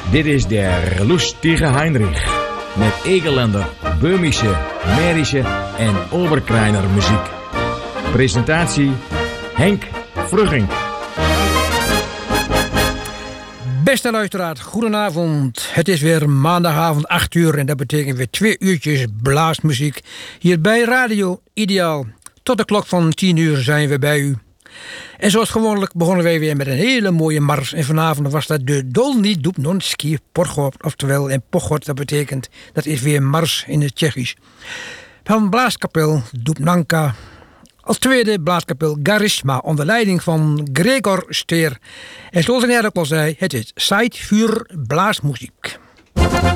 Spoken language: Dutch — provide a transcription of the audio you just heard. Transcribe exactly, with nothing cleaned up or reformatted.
Dit is de lustige Heinrich. Met Egerländer, Böhmische, Mährische en Oberkreiner muziek. Presentatie Henk Frugging. Beste luisteraar, goedenavond. Het is weer maandagavond acht uur en dat betekent weer twee uurtjes blaasmuziek. Hier bij Radio Ideaal. Tot de klok van tien uur zijn we bij u. En zoals gewoonlijk begonnen wij weer met een hele mooie mars. En vanavond was dat de Dolní Dubnonský Pochod. Oftewel, en Pochod, dat betekent, dat is weer mars in het Tsjechisch. Van blaaskapel Dubnanka. Als tweede blaaskapel Garisma onder leiding van Gregor Steer. En zoals ik net ook al zei, het is Zeit für Blaasmuziek.